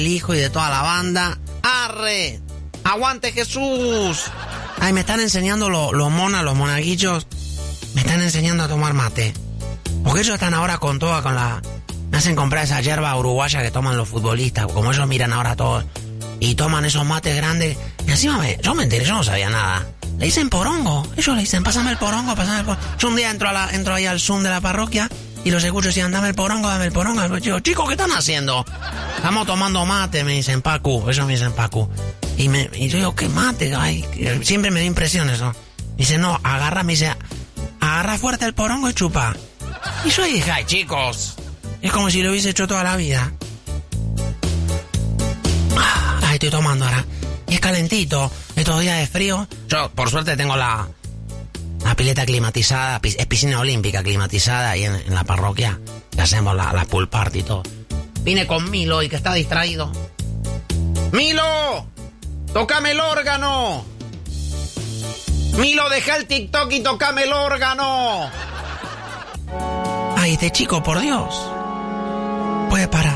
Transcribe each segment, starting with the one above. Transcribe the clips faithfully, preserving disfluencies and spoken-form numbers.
el hijo y de toda la banda. ¡Arre! ¡Aguante Jesús! Ay, me están enseñando los lo monas, los monaguillos. Me están enseñando a tomar mate. Porque ellos están ahora con toda, con la... Me hacen comprar esa yerba uruguaya que toman los futbolistas. Como ellos miran ahora todos. Y toman esos mates grandes. Y encima me, yo me enteré, yo no sabía nada. Le dicen porongo. Ellos le dicen, pásame el porongo, pásame el porongo. Yo un día entro, a la, entro ahí al Zoom de la parroquia y los escucho y decían, dame el porongo, dame el porongo. Y yo digo, chicos, ¿qué están haciendo? Estamos tomando mate, me dicen, Pacu. Ellos me dicen, Pacu. Y, me, y yo digo, ¿qué mate? Ay, siempre me da impresión eso. Dice, no, agarra, me dice, agarra fuerte el porongo y chupa. Y yo dije, ay, chicos, es como si lo hubiese hecho toda la vida. Ay, estoy tomando ahora. Y es calentito, estos días de frío. Yo, por suerte, tengo la, la pileta climatizada, es piscina olímpica climatizada ahí en, en la parroquia. Que hacemos la, la pool party y todo. Vine con Milo y que está distraído. ¡Milo! ¡Tócame el órgano! ¡Milo, deja el TikTok y tócame el órgano! Ay, este chico, por Dios. Puede parar.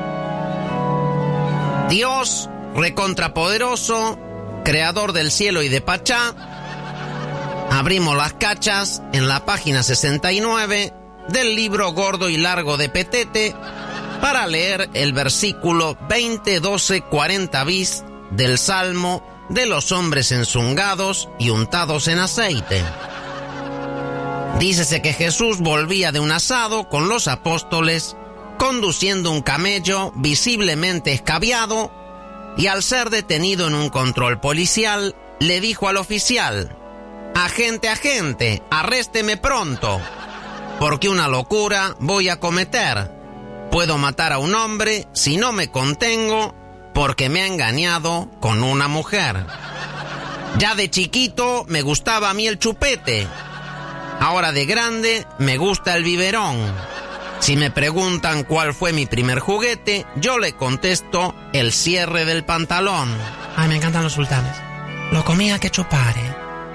Dios, recontrapoderoso, creador del cielo y de Pachá. Abrimos las cachas en la página sesenta y nueve del libro gordo y largo de Petete para leer el versículo veinte, doce, cuarenta bis del Salmo de los hombres enzungados y untados en aceite. Dícese que Jesús volvía de un asado con los apóstoles, conduciendo un camello visiblemente escabiado, y al ser detenido en un control policial, le dijo al oficial, «Agente, agente, arrésteme pronto, porque una locura voy a cometer. Puedo matar a un hombre si no me contengo, porque me ha engañado con una mujer. Ya de chiquito me gustaba a mí el chupete. Ahora de grande me gusta el biberón. Si me preguntan cuál fue mi primer juguete, yo le contesto el cierre del pantalón». Ay, me encantan los sultanes. Lo comía que chupare.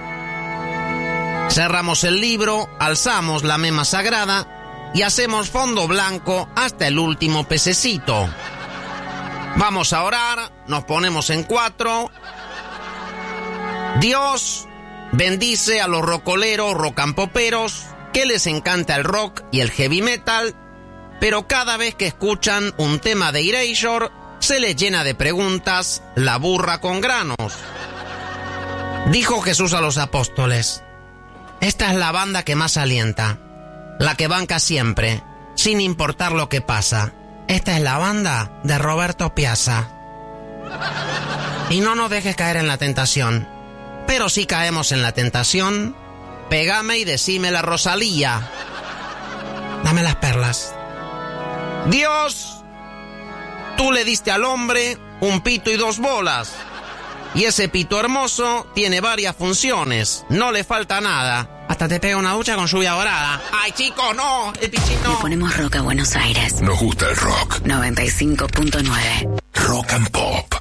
Cerramos el libro, alzamos la mema sagrada y hacemos fondo blanco hasta el último pececito. Vamos a orar, nos ponemos en cuatro. Dios bendice a los rockoleros, rocampoperos, que les encanta el rock y el heavy metal, pero cada vez que escuchan un tema de Erasure, se les llena de preguntas la burra con granos. Dijo Jesús a los apóstoles, esta es la banda que más alienta, la que banca siempre, sin importar lo que pasa. Esta es la banda de Roberto Piazza. Y no nos dejes caer en la tentación. Pero si caemos en la tentación, pégame y decime la Rosalía. Dame las perlas. Dios, tú le diste al hombre un pito y dos bolas. Y ese pito hermoso tiene varias funciones. No le falta nada. Hasta te pega una ducha con lluvia dorada. ¡Ay, chicos, no! El pichín no. Le ponemos rock a Buenos Aires. Nos gusta el rock. noventa y cinco punto nueve. Rock and Pop.